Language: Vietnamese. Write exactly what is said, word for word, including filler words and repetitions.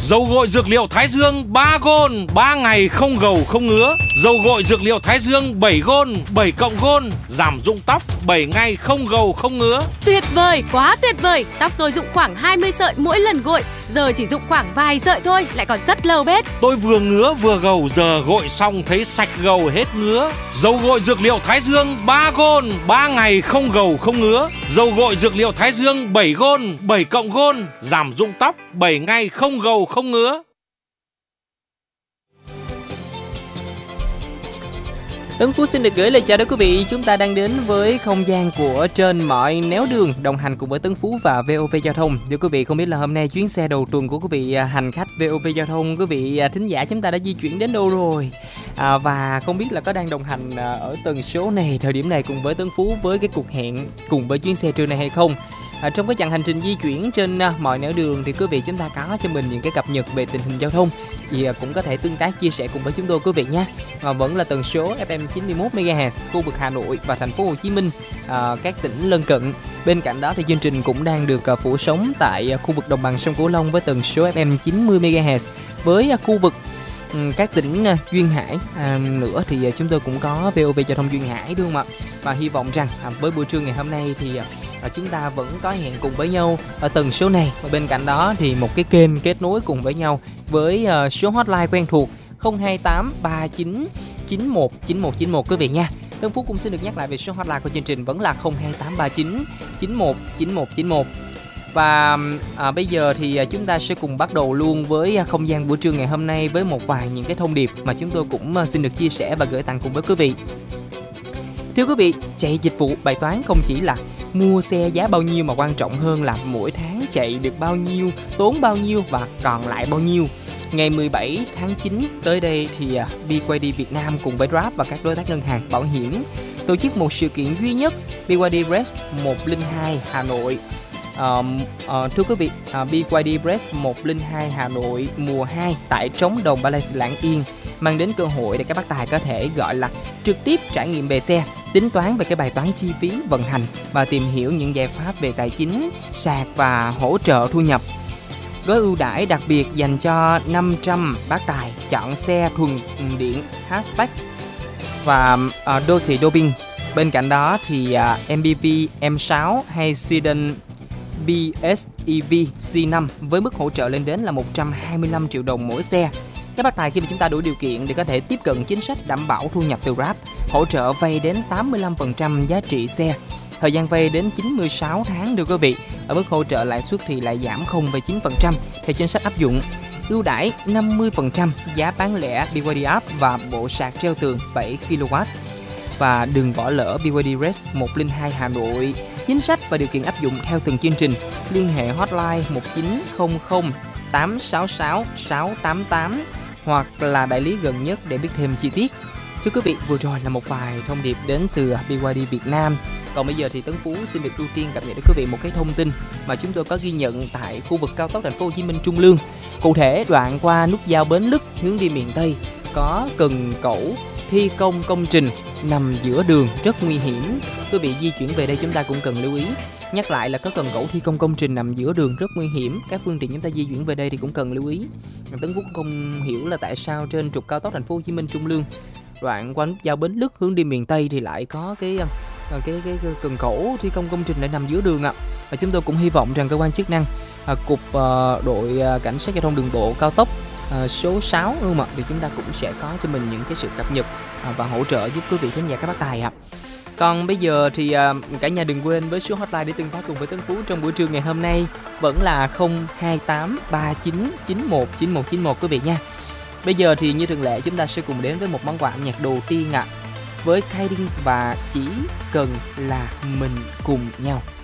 Dầu gội dược liệu Thái Dương ba gôn, ba ngày không gầu không ngứa. Dầu gội dược liệu Thái Dương bảy gôn, bảy cộng gôn, giảm rụng tóc, bảy ngày không gầu không ngứa. Tuyệt vời, quá tuyệt vời. Tóc tôi rụng khoảng hai mươi sợi mỗi lần gội, giờ chỉ rụng khoảng vài sợi thôi, lại còn rất lâu bết. Tôi vừa ngứa vừa gầu, giờ gội xong thấy sạch gầu hết ngứa. Dầu gội dược liệu Thái Dương ba gôn, ba ngày không gầu không ngứa. Dầu gội dược liệu Thái Dương bảy gôn, bảy cộng gôn, giảm rụng tóc, bảy ngày không gầu không ngứa. Tấn Phú xin được gửi lời chào đến quý vị. Chúng ta đang đến với không gian của Trên Mọi Néo Đường, đồng hành cùng với Tấn Phú và vê o vê Giao thông. Nếu quý vị không biết là hôm nay chuyến xe đầu tuần của quý vị hành khách vê o vê Giao thông, quý vị thính giả chúng ta đã di chuyển đến đâu rồi, à, và không biết là có đang đồng hành ở tần số này, thời điểm này cùng với Tấn Phú với cái cuộc hẹn cùng với chuyến xe trưa này hay không. À, trong cái chặng hành trình di chuyển trên uh, mọi nẻo đường thì quý vị chúng ta có cho mình những cái cập nhật về tình hình giao thông thì uh, cũng có thể tương tác chia sẻ cùng với chúng tôi quý vị nhé. À, vẫn là tần số ép em chín mươi mốt mê ga héc khu vực Hà Nội và thành phố Hồ Chí Minh, uh, các tỉnh lân cận. Bên cạnh đó thì chương trình cũng đang được uh, phủ sóng tại uh, khu vực đồng bằng sông Cửu Long với tần số ép em chín mươi mê ga héc, với uh, khu vực um, các tỉnh uh, duyên hải à, nữa thì uh, chúng tôi cũng có vê o vê Giao thông duyên hải, đúng không ạ? Và hy vọng rằng uh, với buổi trưa ngày hôm nay thì uh, và chúng ta vẫn có hẹn cùng với nhau ở tần số này. Và bên cạnh đó thì một cái kênh kết nối cùng với nhau với uh, số hotline quen thuộc không hai tám ba chín chín một chín một chín một quý vị nha. Tân Phú cũng xin được nhắc lại về số hotline của chương trình vẫn là không hai tám ba chín chín một chín một chín một. Và à, bây giờ thì chúng ta sẽ cùng bắt đầu luôn với không gian buổi trưa ngày hôm nay với một vài những cái thông điệp mà chúng tôi cũng xin được chia sẻ và gửi tặng cùng với quý vị. Thưa quý vị, chạy dịch vụ bài toán không chỉ là mua xe giá bao nhiêu mà quan trọng hơn là mỗi tháng chạy được bao nhiêu, tốn bao nhiêu và còn lại bao nhiêu. Ngày mười bảy tháng chín tới đây thì bê quy đê Việt Nam cùng với Grab và các đối tác ngân hàng bảo hiểm tổ chức một sự kiện duy nhất bê quy đê Race một không hai Hà Nội. Uh, uh, thưa quý vị, uh, bê quy đê Race một không hai Hà Nội mùa hai tại trống đồng Ballet Lạng Yên mang đến cơ hội để các bác tài có thể gọi là trực tiếp trải nghiệm về xe, tính toán về cái bài toán chi phí vận hành và tìm hiểu những giải pháp về tài chính, sạc và hỗ trợ thu nhập. Gói ưu đãi đặc biệt dành cho năm trăm bác tài chọn xe thuần điện hatchback và uh, đô thị Dobin. Bên cạnh đó thì uh, em pê vê em sáu hay sedan bê ét e vê xê năm với mức hỗ trợ lên đến là một trăm hai mươi lăm triệu đồng mỗi xe. Các bác tài khi mà chúng ta đủ điều kiện để có thể tiếp cận chính sách đảm bảo thu nhập từ Grab, hỗ trợ vay đến tám mươi lăm phần trăm giá trị xe. Thời gian vay đến chín mươi sáu tháng được quý vị. Ở mức hỗ trợ lãi suất thì lại giảm không phẩy chín phần trăm theo chính sách áp dụng. Ưu đãi năm mươi phần trăm giá bán lẻ bê quy đê app và bộ sạc treo tường bảy ki lô oát. Và đừng bỏ lỡ bê quy đê Race một không hai Hà Nội. Chính sách và điều kiện áp dụng theo từng chương trình. Liên hệ hotline một chín không không tám sáu sáu sáu tám tám hoặc là đại lý gần nhất để biết thêm chi tiết. Thưa quý vị, vừa rồi là một vài thông điệp đến từ bê quy đê Việt Nam. Còn bây giờ thì Tấn Phú xin được ưu tiên cập nhật đến quý vị một cái thông tin mà chúng tôi có ghi nhận tại khu vực cao tốc thành phố Hồ Chí Minh Trung Lương. Cụ thể, đoạn qua nút giao Bến Lức hướng đi miền Tây có cần cẩu thi công công trình nằm giữa đường rất nguy hiểm. Quý vị di chuyển về đây chúng ta cũng cần lưu ý. Nhắc lại là có cần cẩu thi công công trình nằm giữa đường rất nguy hiểm. Các phương tiện chúng ta di chuyển về đây thì cũng cần lưu ý. Tấn Phú không hiểu là tại sao trên trục cao tốc thành phố Hồ Chí Minh Trung Lương đoạn qua nút giao Bến Lức hướng đi miền Tây thì lại có cái cái cái, cái, cái cần cẩu thi công công trình lại nằm giữa đường ạ. À. Và chúng tôi cũng hy vọng rằng cơ quan chức năng, à, cục à, đội à, cảnh sát giao thông đường bộ cao tốc à, số sáu đúng không ạ, thì chúng ta cũng sẽ có cho mình những cái sự cập nhật à, và hỗ trợ giúp quý vị khán giả các bác tài ạ. À. Còn bây giờ thì à, cả nhà đừng quên với số hotline để tương tác cùng với Tấn Phú trong buổi trưa ngày hôm nay vẫn là không hai tám ba chín chín một chín một chín một quý vị nha. Bây giờ thì như thường lệ chúng ta sẽ cùng đến với một món quà âm nhạc đầu tiên ạ. À, với Kaidin và Chỉ Cần Là Mình Cùng Nhau.